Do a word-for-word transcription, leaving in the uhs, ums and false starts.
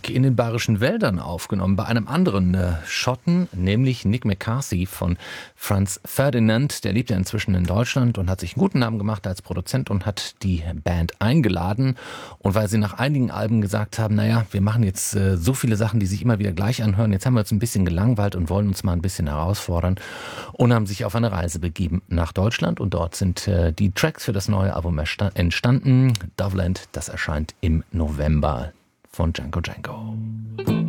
Musik in den Bayerischen Wäldern aufgenommen, bei einem anderen äh, Schotten, nämlich Nick McCarthy von Franz Ferdinand. Der lebt ja inzwischen in Deutschland und hat sich einen guten Namen gemacht als Produzent und hat die Band eingeladen. Und weil sie nach einigen Alben gesagt haben, naja, wir machen jetzt äh, so viele Sachen, die sich immer wieder gleich anhören, jetzt haben wir uns ein bisschen gelangweilt und wollen uns mal ein bisschen herausfordern und haben sich auf eine Reise begeben nach Deutschland. Und dort sind äh, die Tracks für das neue Album entstanden. Doveland, das erscheint im November von Django Django.